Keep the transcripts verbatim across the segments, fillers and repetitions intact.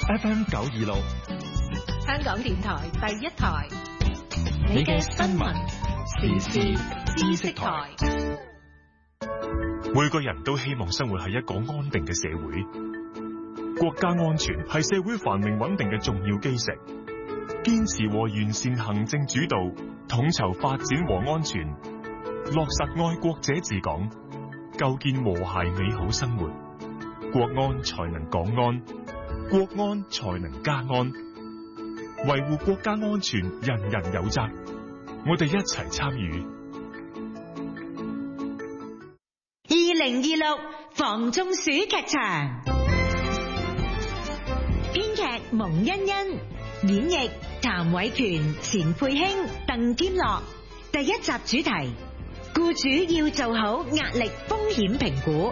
F M 九二六， 香港電台第一台， 你嘅新聞時事知識台。 每個人都希望生活喺一個安定嘅社會，國家安全係社會繁榮穩定嘅重要基石。堅持和完善行政主導，統籌發展和安全，落實愛國者治港，構建和諧美好生活，國安才能港安，國安才能家安。維護國家安全，人人有責，我哋一齊參與。 二零二六防中暑劇場，編劇蒙欣欣，演繹譚偉權、錢佩卿、鄧天樂。第一集主題：僱主要做好壓力風險評估。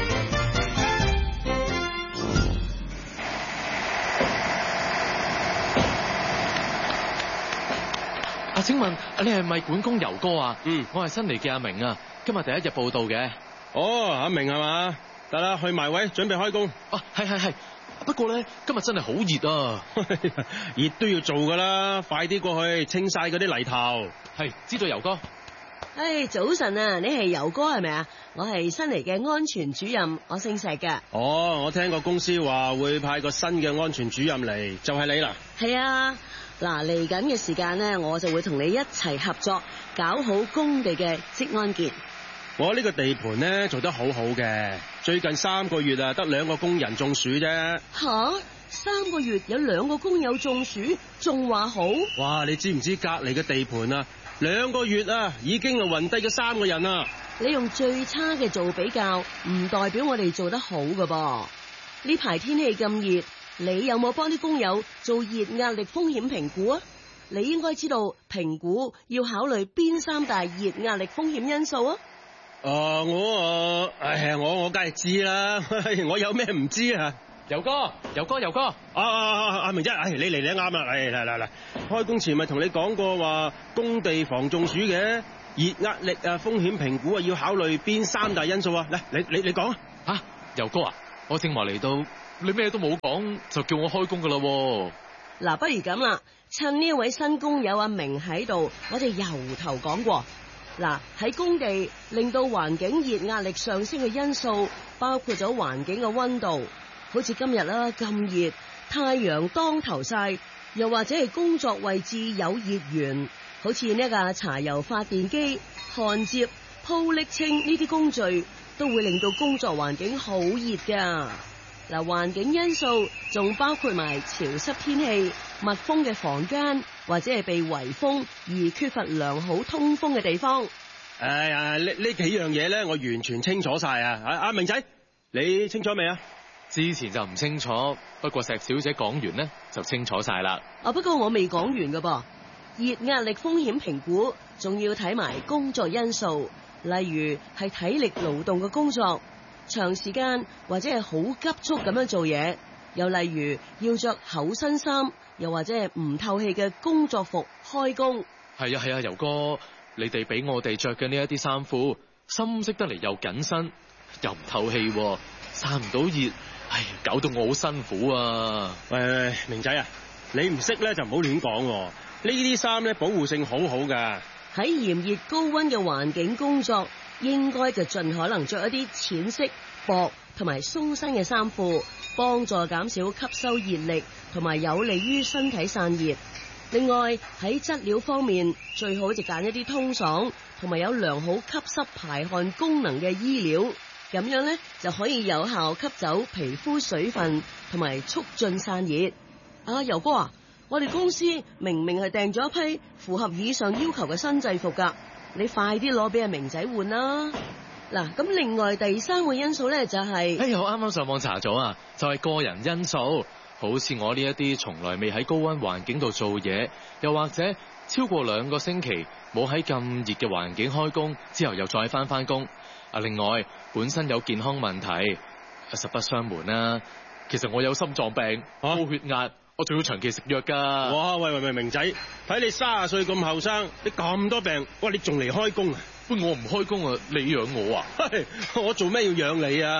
啊，請問你係咪管工游哥啊？ 嗯， 我係新嚟嘅阿明啊，今日第一日報到嘅。 哦，阿明係嘛？得啦，去埋位，準備開工。 啊，係係係。不過咧，今日真係好熱啊！ 熱都要做噶啦，快啲過去清晒嗰啲泥頭。 係，知道游哥。 唉，早晨啊，你係游哥係咪啊？我係新嚟嘅安全主任，我姓石噶。 哦，我聽過公司話會派個新嘅安全主任嚟，就係你啦。 係啊，嗱，嚟緊嘅時間咧，我就會同你一齊合作，搞好工地嘅職安健。 我呢個地盤咧做得好好嘅，最近三個月啊，得兩個工人中暑啫。 吓，三個月有兩個工友中暑，仲話好？ 哇，你知唔知隔籬嘅地盤啊，兩個月啊，已經啊暈低咗三個人啊！ 你用最差嘅做比較，唔代表我哋做得好噶噃。呢排天氣咁熱，你有冇幫啲工友做熱壓力風險評估啊？你應該知道評估要考慮邊三大熱壓力風險因素啊？ 誒、呃，我誒，唉，我我梗係知啦，我有咩唔知啊？ 游哥，游哥，游哥， 啊啊阿明仔，唉，你嚟你啱啦，嚟嚟嚟嚟，開工前咪同你講過話工地防中暑嘅熱壓力啊風險評估啊，要考慮邊三大因素啊？嚟，你你你講啊？ 吓，游哥啊，我正話嚟到，你咩都冇講，就叫我開工噶啦。 嗱，不如咁啦，趁呢一位新工友阿明喺度，我哋由頭講過。嗱，喺工地令到環境熱壓力上升嘅因素，包括咗環境嘅溫度，好似今日啦咁熱，太陽當頭曬，又或者係工作位置有熱源，好似呢架柴油發電機、焊接、鋪瀝青呢啲工序，都會令到工作環境好熱噶。嗱，環境因素仲包括埋潮濕天氣、密封嘅房間，或者係被圍封而缺乏良好通風嘅地方。 哎呀，呢呢幾樣嘢咧，我完全清楚晒啊！阿阿明仔，你清楚未啊？ 之前就唔清楚，不過石小姐講完呢，就清楚晒啦。 啊，不過我未講完噶噃，熱壓力風險評估仲要睇埋工作因素，例如係體力勞動嘅工作。長時間或者係好急促咁樣做嘢，又例如要着厚身衫，又或者係唔透氣嘅工作服開工。 係啊係啊，游哥，你哋俾我哋着嘅呢一啲衫褲，深色得嚟又緊身，又唔透氣，散唔到熱，唉，搞到我好辛苦啊！ 喂喂，明仔啊，你唔識咧就唔好亂講，呢啲衫咧保護性好好噶。 喺炎熱高溫嘅環境工作，應該就盡可能着一啲淺色、薄同埋鬆身嘅衫褲，幫助減少吸收熱力，同埋有利於身體散熱。另外喺質料方面，最好就揀一啲通爽同埋有良好吸濕排汗功能嘅衣料，咁樣咧就可以有效吸走皮膚水分，同埋促進散熱。啊，游哥啊，我哋公司明明係訂咗一批符合以上要求嘅新制服噶，你快啲攞俾阿明仔換啦！嗱，咁另外第三個因素咧就係、是， 哎呀，我啱啱上網查咗啊，就係、是、個人因素，好似我呢一啲從來未喺高溫環境度做嘢，又或者超過兩個星期冇喺咁熱嘅環境開工，之後又再翻翻工。啊，另外本身有健康問題，實不相瞞啦，其實我有心臟病、高、啊、血壓。我仲要長期食藥噶。 哇，喂喂喂，明仔，睇你卅歲咁後生，你咁多病，哇，你仲嚟開工啊？ 喂，我唔開工啊，你養我啊？ 我做咩要養你啊？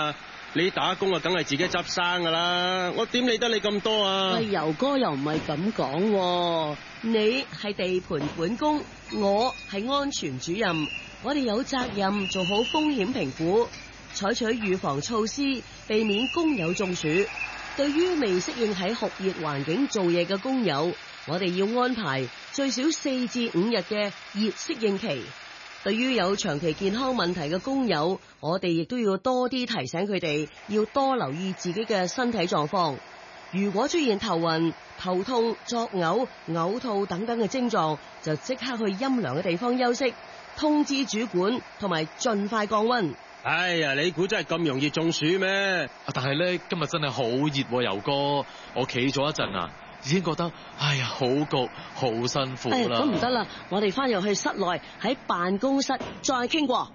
你打工啊，梗係自己執生噶啦，我點理得你咁多啊？ 喂，游哥又唔係咁講，你係地盤管工，我係安全主任，我哋有責任做好風險評估，採取預防措施，避免工友中暑。對於未適應喺酷熱環境做嘢嘅工友，我哋要安排最少四至五日嘅熱適應期。對於有長期健康問題嘅工友，我哋亦都要多啲提醒佢哋，要多留意自己嘅身體狀況。如果出現頭暈、頭痛、作嘔、嘔吐等等嘅症狀，就即刻去陰涼嘅地方休息，通知主管同埋盡快降溫。 哎呀，你估真係咁容易中暑咩？ 但係咧，今日真係好熱，游哥，我企咗一陣啊，已經覺得哎呀好焗，好辛苦啦。 咁唔得啦，我哋翻入去室內喺辦公室再傾過。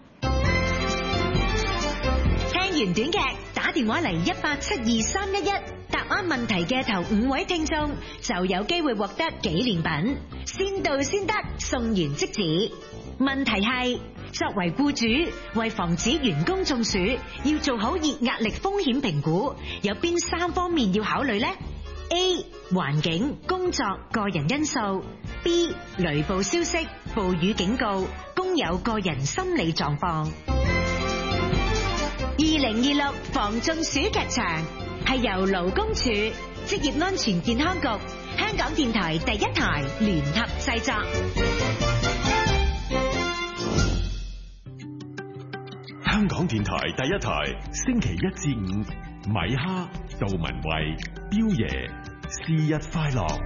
聽完短劇，打電話嚟一八七二三一一，答啱問題嘅頭五位聽眾就有機會獲得紀念品，先到先得，送完即止。問題係，作為僱主，為防止員工中暑，要做好熱壓力風險評估，有邊三方面要考慮呢？ A. 環境、工作、個人因素。 B. 雷暴消息、暴雨警告、工友個人心理狀況。二零二六防中暑劇場係由勞工處、職業安全健康局、香港電台第一台聯合製作。 香港電台第一台，星期一至五，米哈、杜文慧、彪爺，是日快樂。